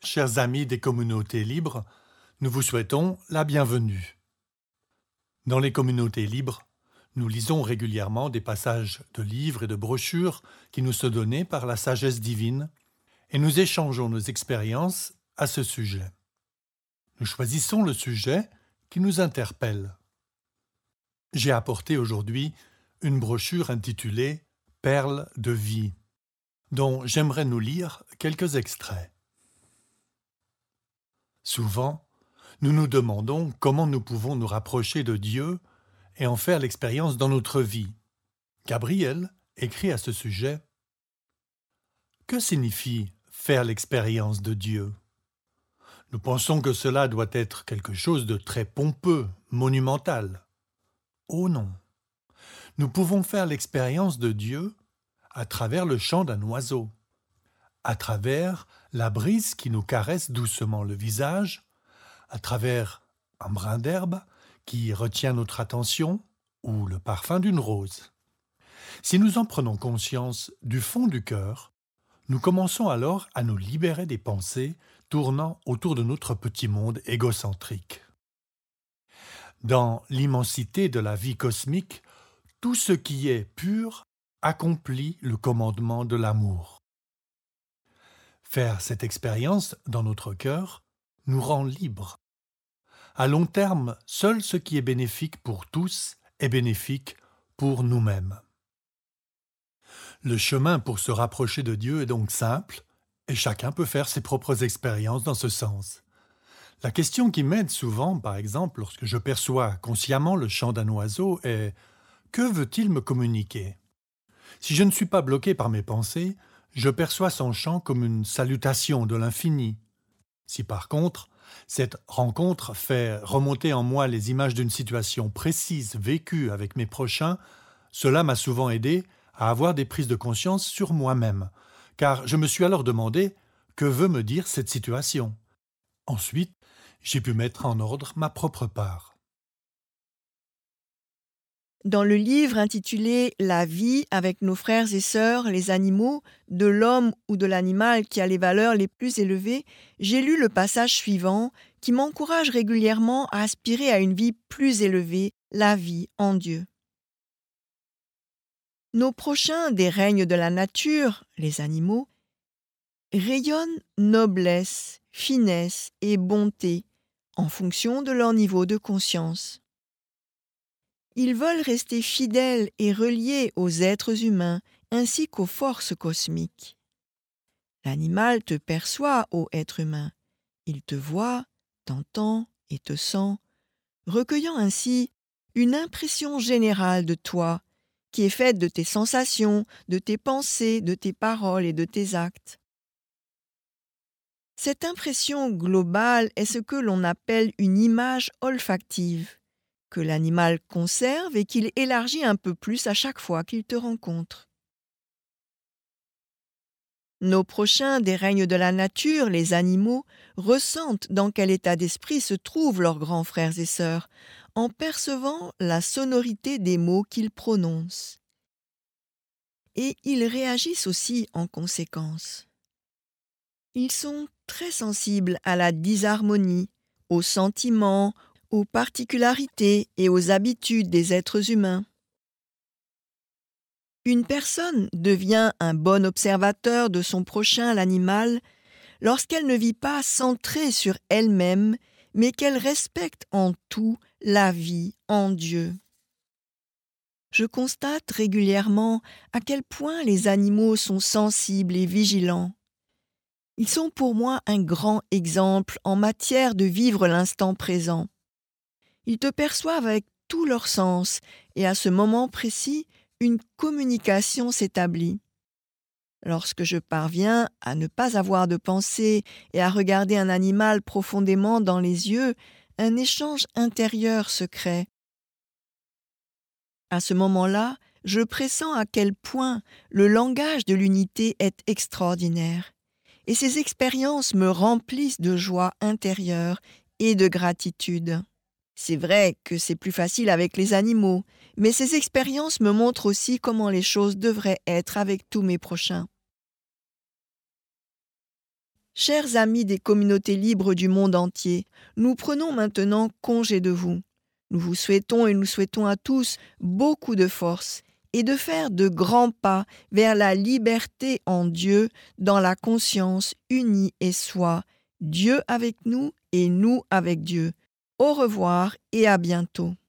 Chers amis des communautés libres, nous vous souhaitons la bienvenue. Dans les communautés libres, nous lisons régulièrement des passages de livres et de brochures qui nous sont donnés par la sagesse divine et nous échangeons nos expériences à ce sujet. Nous choisissons le sujet qui nous interpelle. J'ai apporté aujourd'hui une brochure intitulée « Perles de vie » dont j'aimerais nous lire quelques extraits. Souvent, nous nous demandons comment nous pouvons nous rapprocher de Dieu et en faire l'expérience dans notre vie. Gabriel écrit à ce sujet « Que signifie faire l'expérience de Dieu ?» Nous pensons que cela doit être quelque chose de très pompeux, monumental. Oh non! Nous pouvons faire l'expérience de Dieu à travers le chant d'un oiseau, à travers la brise qui nous caresse doucement le visage, à travers un brin d'herbe qui retient notre attention ou le parfum d'une rose. Si nous en prenons conscience du fond du cœur, nous commençons alors à nous libérer des pensées tournant autour de notre petit monde égocentrique. Dans l'immensité de la vie cosmique, tout ce qui est pur accomplit le commandement de l'amour. Faire cette expérience dans notre cœur nous rend libres. À long terme, seul ce qui est bénéfique pour tous est bénéfique pour nous-mêmes. Le chemin pour se rapprocher de Dieu est donc simple et chacun peut faire ses propres expériences dans ce sens. La question qui m'aide souvent, par exemple, lorsque je perçois consciemment le chant d'un oiseau est « Que veut-il me communiquer ?» Si je ne suis pas bloqué par mes pensées, je perçois son chant comme une salutation de l'infini. Si par contre, cette rencontre fait remonter en moi les images d'une situation précise vécue avec mes prochains, cela m'a souvent aidé à avoir des prises de conscience sur moi-même, car je me suis alors demandé « Que veut me dire cette situation ?» Ensuite, j'ai pu mettre en ordre ma propre part. Dans le livre intitulé « La vie avec nos frères et sœurs, les animaux, de l'homme ou de l'animal qui a les valeurs les plus élevées », j'ai lu le passage suivant qui m'encourage régulièrement à aspirer à une vie plus élevée, la vie en Dieu. Nos prochains des règnes de la nature, les animaux, rayonnent noblesse, finesse et bonté en fonction de leur niveau de conscience. Ils veulent rester fidèles et reliés aux êtres humains ainsi qu'aux forces cosmiques. L'animal te perçoit, ô être humain. Il te voit, t'entend et te sent, recueillant ainsi une impression générale de toi, qui est faite de tes sensations, de tes pensées, de tes paroles et de tes actes. Cette impression globale est ce que l'on appelle une image olfactive, que l'animal conserve et qu'il élargit un peu plus à chaque fois qu'il te rencontre. Nos prochains des règnes de la nature, les animaux, ressentent dans quel état d'esprit se trouvent leurs grands frères et sœurs, en percevant la sonorité des mots qu'ils prononcent. Et ils réagissent aussi en conséquence. Ils sont très sensibles à la disharmonie, aux sentiments, aux particularités et aux habitudes des êtres humains. Une personne devient un bon observateur de son prochain, l'animal, lorsqu'elle ne vit pas centrée sur elle-même, mais qu'elle respecte en tout la vie en Dieu. Je constate régulièrement à quel point les animaux sont sensibles et vigilants. Ils sont pour moi un grand exemple en matière de vivre l'instant présent. Ils te perçoivent avec tous leurs sens et à ce moment précis, une communication s'établit. Lorsque je parviens à ne pas avoir de pensée et à regarder un animal profondément dans les yeux, un échange intérieur se crée. À ce moment-là, je pressens à quel point le langage de l'unité est extraordinaire. Et ces expériences me remplissent de joie intérieure et de gratitude. C'est vrai que c'est plus facile avec les animaux, mais ces expériences me montrent aussi comment les choses devraient être avec tous mes prochains. Chers amis des communautés libres du monde entier, nous prenons maintenant congé de vous. Nous vous souhaitons et nous souhaitons à tous beaucoup de force et de faire de grands pas vers la liberté en Dieu dans la conscience unie et soi, Dieu avec nous et nous avec Dieu. Au revoir et à bientôt.